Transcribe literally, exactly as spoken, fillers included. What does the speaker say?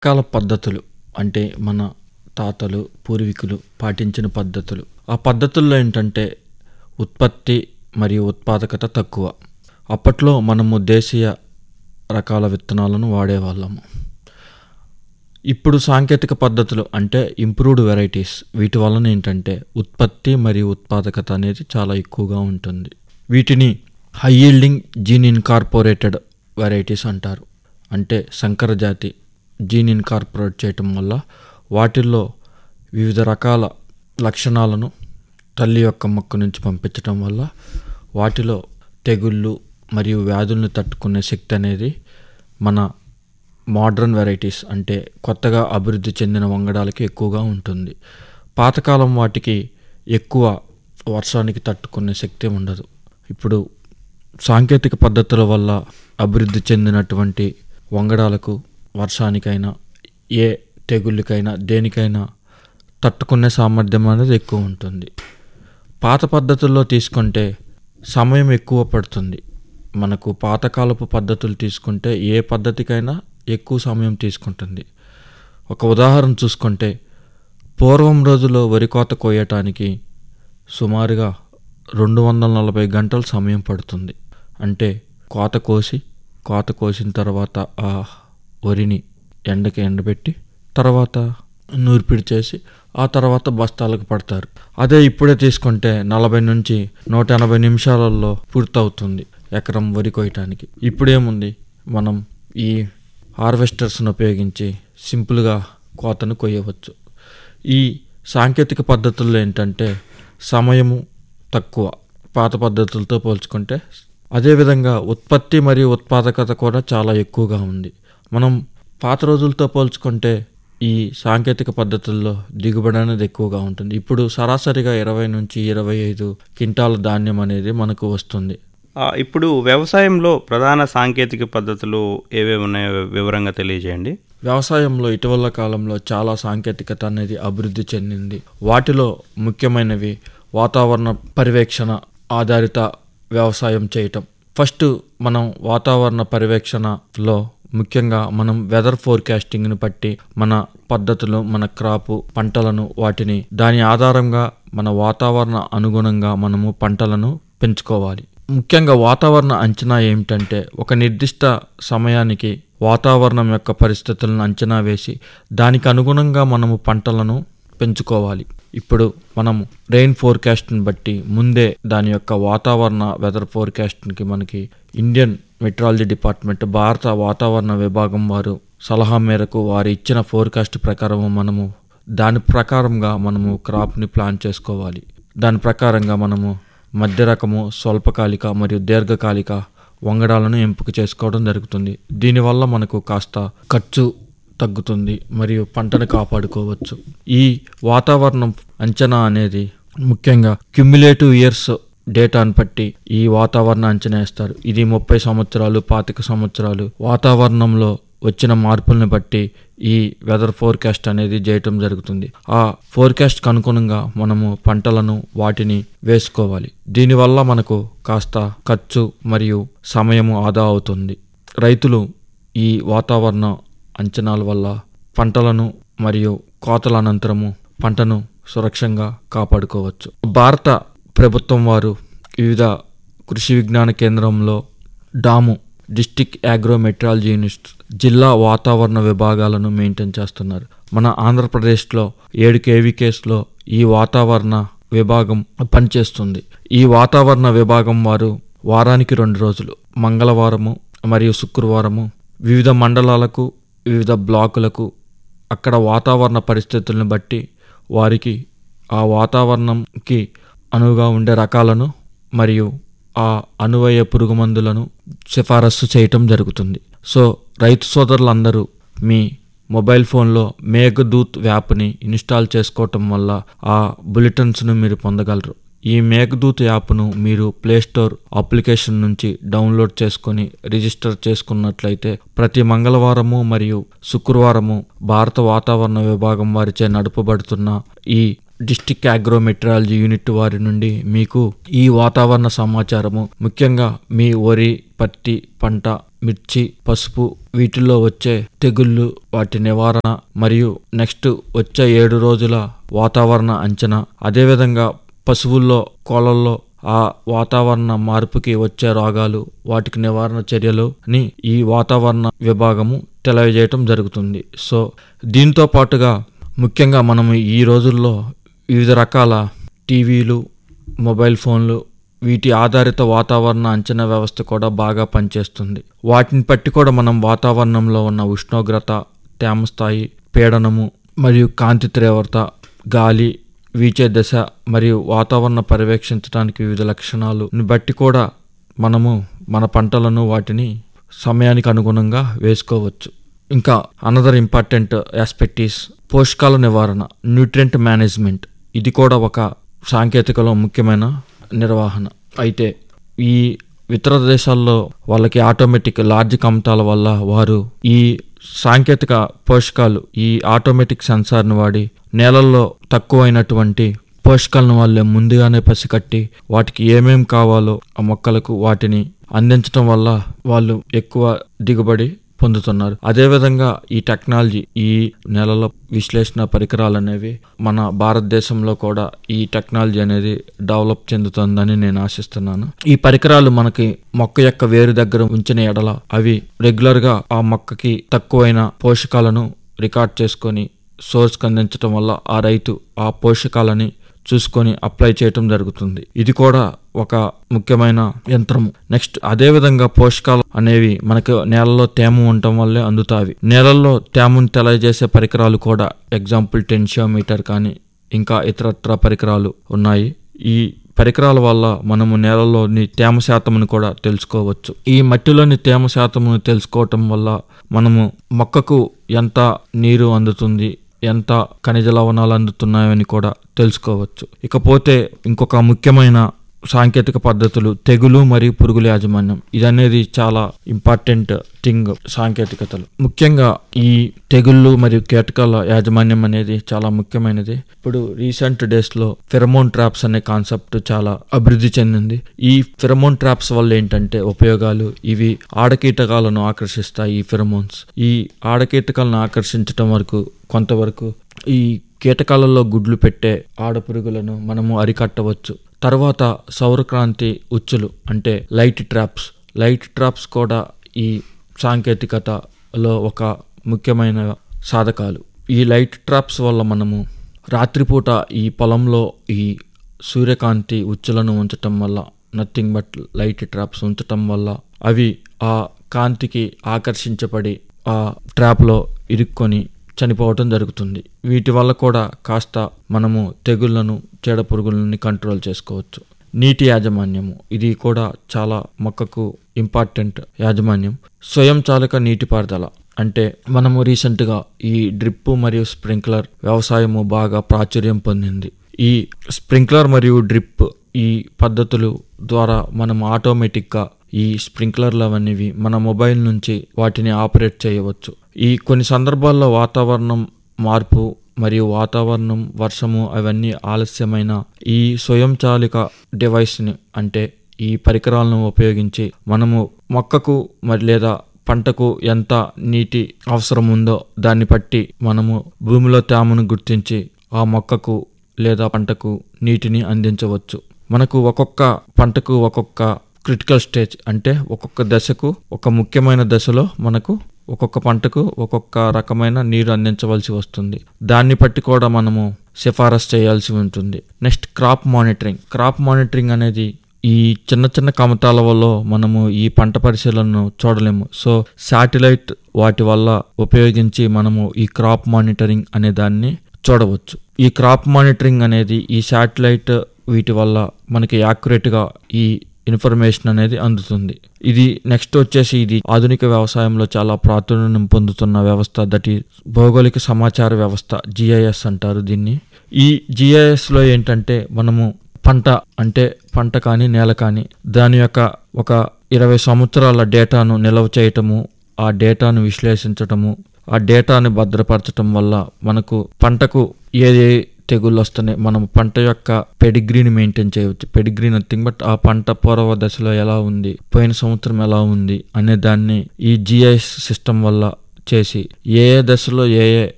కాల పద్ధతులు అంటే మన తాతలు పూర్వీకులు పాటించిన పద్ధతులు. ఆ పద్ధతుల్లో ఏంటంటే ఉత్పత్తి మరియు ఉత్పాదకత తక్కువ. అప్పట్లో మనము దేశీయ రకాల విత్తనాలను వాడేవాళ్ళము. ఇప్పుడు సాంకేతిక పద్ధతులు అంటే ఇంప్రూవ్డ్ వెరైటీస్, వీటి వలన ఏంటంటే ఉత్పత్తి మరియు ఉత్పాదకత అనేది చాలా ఎక్కువగా ఉంటుంది. వీటిని high yielding gene incorporated varieties అంటారు. అంటే సంకర జాతి జీన్ ఇన్కార్పొరేట్ చేయటం వల్ల వాటిల్లో వివిధ రకాల లక్షణాలను తల్లి యొక్క మొక్క నుంచి పంపించటం వల్ల వాటిలో తెగుళ్ళు మరియు వ్యాధులను తట్టుకునే శక్తి అనేది మన మోడ్రన్ వెరైటీస్ అంటే కొత్తగా అభివృద్ధి చెందిన వంగడాలకి ఎక్కువగా ఉంటుంది. పాతకాలం వాటికి ఎక్కువ వర్షానికి తట్టుకునే శక్తి ఉండదు. ఇప్పుడు సాంకేతిక పద్ధతుల వల్ల అభివృద్ధి చెందినటువంటి వంగడాలకు వర్షానికైనా ఏ తెగుళ్ళకైనా దేనికైనా తట్టుకునే సామర్థ్యం అనేది ఎక్కువ ఉంటుంది. పాత పద్ధతుల్లో తీసుకుంటే సమయం ఎక్కువ పడుతుంది. మనకు పాతకాలపు పద్ధతులు తీసుకుంటే ఏ పద్ధతికైనా ఎక్కువ సమయం తీసుకుంటుంది. ఒక ఉదాహరణ చూసుకుంటే పూర్వం రోజుల్లో వరి కోత కోయటానికి సుమారుగా రెండు వందల నలభై గంటల సమయం పడుతుంది. అంటే కోత కోసి కోత కోసిన తర్వాత ఆ వరిని ఎండకి ఎండబెట్టి తర్వాత నూర్పిడి చేసి ఆ తర్వాత బస్తాలకు పడతారు. అదే ఇప్పుడే తీసుకుంటే నలభై నుంచి నూట ఎనభై నిమిషాలలో పూర్తవుతుంది ఎకరం వరి కోయటానికి. ఇప్పుడేముంది, మనం ఈ హార్వెస్టర్స్ను ఉపయోగించి సింపుల్గా కోతను కొయ్యవచ్చు. ఈ సాంకేతిక పద్ధతుల్లో ఏంటంటే సమయము తక్కువ పాత పద్ధతులతో పోల్చుకుంటే. అదేవిధంగా ఉత్పత్తి మరియు ఉత్పాదకత కూడా చాలా ఎక్కువగా ఉంది. మనం పాత రోజులతో పోల్చుకుంటే ఈ సాంకేతిక పద్ధతుల్లో దిగుబడి అనేది ఎక్కువగా ఉంటుంది. ఇప్పుడు సరాసరిగా ఇరవై నుంచి ఇరవై ఐదు క్వింటాల ధాన్యం అనేది మనకు వస్తుంది. ఇప్పుడు వ్యవసాయంలో ప్రధాన సాంకేతిక పద్ధతులు ఏవేవి ఉన్నాయో వివరంగా తెలియజేయండి. వ్యవసాయంలో ఇటీవల కాలంలో చాలా సాంకేతికత అనేది అభివృద్ధి చెందింది. వాటిలో ముఖ్యమైనవి వాతావరణ పర్యవేక్షణ ఆధారిత వ్యవసాయం చేయటం. ఫస్ట్ మనం వాతావరణ పర్యవేక్షణలో ముఖ్యంగా మనం వెదర్ ఫోర్కాస్టింగ్ను బట్టి మన పద్ధతులు, మన క్రాపు పంటలను వాటిని దాని ఆధారంగా మన వాతావరణ అనుగుణంగా మనము పంటలను పెంచుకోవాలి. ముఖ్యంగా వాతావరణ అంచనా ఏమిటంటే ఒక నిర్దిష్ట సమయానికి వాతావరణం యొక్క పరిస్థితులను అంచనా వేసి దానికి అనుగుణంగా మనము పంటలను పెంచుకోవాలి. ఇప్పుడు మనము రెయిన్ ఫోర్కాస్ట్ని బట్టి ముందే దాని యొక్క వాతావరణ వెదర్ ఫోర్కాస్ట్కి మనకి ఇండియన్ మెట్రాలజీ డిపార్ట్మెంట్ భారత వాతావరణ విభాగం వారు సలహా మేరకు వారు ఇచ్చిన ఫోర్కాస్ట్ ప్రకారం మనము దాని ప్రకారంగా మనము క్రాప్ని ప్లాన్ చేసుకోవాలి. దాని ప్రకారంగా మనము మధ్య రకము, స్వల్పకాలిక మరియు దీర్ఘకాలిక వంగడాలను ఎంపిక చేసుకోవడం జరుగుతుంది. దీనివల్ల మనకు కాస్త ఖర్చు తగ్గుతుంది మరియు పంటను కాపాడుకోవచ్చు. ఈ వాతావరణం అంచనా అనేది ముఖ్యంగా క్యుములేటివ్ ఇయర్స్ డేటాను బట్టి ఈ వాతావరణ అంచనా వేస్తారు. ఇది ముప్పై సంవత్సరాలు పాతిక సంవత్సరాలు వాతావరణంలో వచ్చిన మార్పుల్ని బట్టి ఈ వెదర్ ఫోర్కాస్ట్ అనేది చేయటం జరుగుతుంది. ఆ ఫోర్కాస్ట్కి అనుగుణంగా మనము పంటలను వాటిని వేసుకోవాలి. దీనివల్ల మనకు కాస్త ఖర్చు మరియు సమయము ఆదా అవుతుంది. రైతులు ఈ వాతావరణ అంచనాల వల్ల పంటలను మరియు కోతల అనంతరము పంటను సురక్షంగా కాపాడుకోవచ్చు. భారత ప్రభుత్వం వారు వివిధ కృషి విజ్ఞాన కేంద్రంలో డాము డిస్టిక్ అగ్రోమెట్రాలజీ యూనిట్స్ జిల్లా వాతావరణ విభాగాలను మెయింటైన్ చేస్తున్నారు. మన ఆంధ్రప్రదేశ్లో ఏడు కేవీకేస్లో ఈ వాతావరణ విభాగం పనిచేస్తుంది. ఈ వాతావరణ విభాగం వారు వారానికి రెండు రోజులు మంగళవారము మరియు శుక్రవారము వివిధ మండలాలకు వివిధ బ్లాకులకు అక్కడ వాతావరణ పరిస్థితులను బట్టి వారికి ఆ వాతావరణంకి అనువుగా ఉండే రకాలను మరియు ఆ అనువయ్యే పురుగు మందులను సిఫారసు చేయటం జరుగుతుంది. సో రైతు సోదరులందరూ మీ మొబైల్ ఫోన్లో మేఘదూత్ యాప్ని ఇన్స్టాల్ చేసుకోవటం వల్ల ఆ బులెటిన్స్ను మీరు పొందగలరు. ఈ మేఘదూత్ యాప్ను మీరు ప్లేస్టోర్ అప్లికేషన్ నుంచి డౌన్లోడ్ చేసుకొని రిజిస్టర్ చేసుకున్నట్లయితే ప్రతి మంగళవారము మరియు శుక్రవారము భారత వాతావరణ విభాగం వారిచే నడపబడుతున్న ఈ డిస్టిక్ అగ్రోమెట్రాలజీ యూనిట్ వారి నుండి మీకు ఈ వాతావరణ సమాచారము ముఖ్యంగా మీ వరి పత్తి పంట మిర్చి, పసుపు వీటిల్లో వచ్చే తెగుళ్ళు, వాటి నివారణ మరియు నెక్స్ట్ వచ్చే ఏడు రోజుల వాతావరణ అంచనా, అదేవిధంగా పశువుల్లో కోళ్ళల్లో ఆ వాతావరణ మార్పుకి వచ్చే రోగాలు, వాటికి నివారణ చర్యలుని ఈ వాతావరణ విభాగము తెలియజేయటం జరుగుతుంది. సో దీంతో పాటుగా ముఖ్యంగా మనము ఈ రోజుల్లో వివిధ రకాల టీవీలు, మొబైల్ ఫోన్లు వీటి ఆధారిత వాతావరణ అంచనా వ్యవస్థ కూడా బాగా పనిచేస్తుంది. వాటిని బట్టి కూడా మనం వాతావరణంలో ఉన్న ఉష్ణోగ్రత, తేమ స్థాయి, పీడనము మరియు కాంతి తీవ్రత, గాలి వీచే దశ మరియు వాతావరణ పర్యవేక్షించడానికి వివిధ లక్షణాలను బట్టి కూడా మనము మన పంటలను వాటిని సమయానికి అనుగుణంగా వేసుకోవచ్చు. ఇంకా అనదర్ ఇంపార్టెంట్ ఆస్పెక్ట్ ఈస్ పోషకాల నివారణ, న్యూట్రియంట్ మేనేజ్మెంట్. ఇది కూడా ఒక సాంకేతికలో ముఖ్యమైన నిర్వహణ. అయితే ఈ ఇతర దేశాల్లో వాళ్ళకి ఆటోమేటిక్ లార్జ్ కమతాల వల్ల వారు ఈ సాంకేతిక పోషకాలు, ఈ ఆటోమేటిక్ సెన్సార్ని వాడి నేలల్లో తక్కువైనటువంటి పోషకాలను వాళ్ళే ముందుగానే పసికట్టి వాటికి ఏమేం కావాలో ఆ మొక్కలకు వాటిని అందించడం వల్ల వాళ్ళు ఎక్కువ దిగుబడి పొందుతున్నారు. అదేవిధంగా ఈ టెక్నాలజీ, ఈ నేలలో విశ్లేషణ పరికరాలు అనేవి మన భారతదేశంలో కూడా ఈ టెక్నాలజీ అనేది డెవలప్ చెందుతుందని నేను ఆశిస్తున్నాను. ఈ పరికరాలు మనకి మొక్క యొక్క వేరు దగ్గర ఉంచిన ఎడల అవి రెగ్యులర్గా ఆ మొక్కకి తక్కువైన పోషకాలను రికార్డ్ చేసుకొని సోర్స్కి అందించడం వల్ల ఆ రైతు ఆ పోషకాలని చూసుకొని అప్లై చేయటం జరుగుతుంది. ఇది కూడా ఒక ముఖ్యమైన యంత్రము. నెక్స్ట్ అదేవిధంగా పోషకాలు అనేవి మనకు నేలలో తేమ ఉండటం వల్లే అందుతాయి. నేలల్లో తేమను తెలియజేసే పరికరాలు కూడా, ఎగ్జాంపుల్ టెన్షియోమీటర్ కానీ ఇంకా ఇతరత్ర పరికరాలు ఉన్నాయి. ఈ పరికరాల వల్ల మనము నేలలోని తేమ శాతమును కూడా తెలుసుకోవచ్చు. ఈ మట్టిలోని తేమ శాతమును తెలుసుకోవటం వల్ల మనము మొక్కకు ఎంత నీరు అందుతుంది, ఎంత ఖనిజ లవణాలు అందుతున్నాయని కూడా తెలుసుకోవచ్చు. ఇకపోతే ఇంకొక ముఖ్యమైన సాంకేతిక పద్ధతులు తెగులు మరియు పురుగుల యాజమాన్యం. ఇదనేది చాలా ఇంపార్టెంట్ థింగ్ సాంకేతికతలు. ముఖ్యంగా ఈ తెగుళ్ళు మరియు కీటకాల యాజమాన్యం అనేది చాలా ముఖ్యమైనది. ఇప్పుడు రీసెంట్ డేస్ లో ఫెరమోన్ ట్రాప్స్ అనే కాన్సెప్ట్ చాలా అభివృద్ధి చెందింది. ఈ ఫెరమోన్ ట్రాప్స్ వల్ల ఏంటంటే ఉపయోగాలు, ఇవి ఆడకీటకాలను ఆకర్షిస్తాయి. ఈ ఫెరమోన్స్ ఈ ఆడకీటకాలను ఆకర్షించటం వరకు కొంతవరకు ఈ కీటకాలలో గుడ్లు పెట్టే ఆడపురుగులను మనము అరికట్టవచ్చు. తర్వాత సౌరక్రాంతి ఉచ్చులు అంటే లైట్ ట్రాప్స్ లైట్ ట్రాప్స్ కూడా ఈ సాంకేతికతలో ఒక ముఖ్యమైన సాధకాలు. ఈ లైట్ ట్రాప్స్ వల్ల మనము రాత్రిపూట ఈ పొలంలో ఈ సూర్యకాంతి ఉచ్చులను ఉంచటం వల్ల, నథింగ్ బట్ లైట్ ట్రాప్స్ ఉంచటం వల్ల అవి ఆ కాంతికి ఆకర్షించబడి ఆ ట్రాప్లో ఇరుక్కొని చనిపోవటం జరుగుతుంది. వీటి వల్ల కూడా కాస్త మనము తెగుళ్లను, చీడ పురుగులని కంట్రోల్ చేసుకోవచ్చు. నీటి యాజమాన్యము, ఇది కూడా చాలా మొక్కకు ఇంపార్టెంట్ యాజమాన్యం. స్వయంచాలక నీటిపారుదల అంటే మనము రీసెంట్గా ఈ డ్రిప్ మరియు స్ప్రింక్లర్ వ్యవసాయము బాగా ప్రాచుర్యం పొందింది. ఈ స్ప్రింక్లర్ మరియు డ్రిప్ ఈ పద్ధతులు ద్వారా మనం ఆటోమేటిక్గా ఈ స్ప్రింక్లర్లు అనేవి మన మొబైల్ నుంచి వాటిని ఆపరేట్ చేయవచ్చు. ఈ కొన్ని సందర్భాల్లో వాతావరణం మార్పు మరియు వాతావరణం, వర్షము అవన్నీ ఆలస్యమైన ఈ స్వయంచాలిక డివైస్ని అంటే ఈ పరికరాలను ఉపయోగించి మనము మొక్కకు మరి లేదా పంటకు ఎంత నీటి అవసరం ఉందో దాన్ని బట్టి మనము భూమిలో తేమను గుర్తించి ఆ మొక్కకు లేదా పంటకు నీటిని అందించవచ్చు. మనకు ఒక్కొక్క పంటకు ఒక్కొక్క క్రిటికల్ స్టేజ్ అంటే ఒక్కొక్క దశకు ఒక ముఖ్యమైన దశలో మనకు ఒక్కొక్క పంటకు ఒక్కొక్క రకమైన నీరు అందించవలసి వస్తుంది. దాన్ని బట్టి కూడా మనము సిఫారసు చేయాల్సి ఉంటుంది. Next crop monitoring. Crop monitoring అనేది ఈ చిన్న చిన్న కమతాల వల్ల మనము ఈ పంట పరిశీలనను చూడలేము. సో శాటిలైట్ వాటి వల్ల ఉపయోగించి మనము ఈ క్రాప్ మానిటరింగ్ అనే దాన్ని చూడవచ్చు. ఈ క్రాప్ మానిటరింగ్ అనేది ఈ శాటిలైట్ వీటి వల్ల మనకి యాక్యురేట్గా ఈ ఇన్ఫర్మేషన్ అనేది అందుతుంది. ఇది నెక్స్ట్ వచ్చేసి ఇది ఆధునిక వ్యవసాయంలో చాలా ప్రాచుర్యం పొందుతున్న వ్యవస్థ, దట్ ఈ భౌగోళిక సమాచార వ్యవస్థ, జిఐఎస్ అంటారు దీన్ని. ఈ జిఐఎస్లో ఏంటంటే మనము పంట అంటే పంట కానీ నేల కానీ దాని యొక్క ఒక ఇరవై సంవత్సరాల డేటాను నిల్వ చేయటము, ఆ డేటాను విశ్లేషించటము, ఆ డేటాను భద్రపరచటం వల్ల మనకు పంటకు ఏ తెగుళ్ళు వస్తున్నాయి, మనం పంట యొక్క పెడిగ్రీని మెయింటైన్ చేయవచ్చు. పెడిగ్రీ నథింగ్ బట్ ఆ పంట పూర్వ దశలో ఎలా ఉంది, పోయిన సంవత్సరం ఎలా ఉంది అనే దాన్ని ఈ జిఐఎస్ సిస్టమ్ వల్ల చేసి ఏ ఏ దశలో ఏ ఏ